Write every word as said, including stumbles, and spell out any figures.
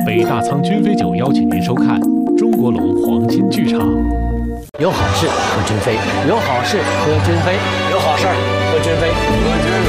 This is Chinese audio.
北大仓君飞酒邀请您收看中国龙黄金剧场。 有好事喝君飞，有好事喝君飞， 有好事喝君飞，喝君